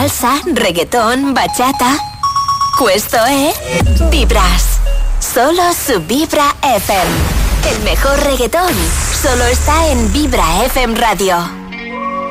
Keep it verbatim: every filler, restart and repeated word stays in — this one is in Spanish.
salsa, reggaetón, bachata. Questo è Vibras. Solo su Vibra F M. El mejor reggaetón solo está en Vibra F M Radio.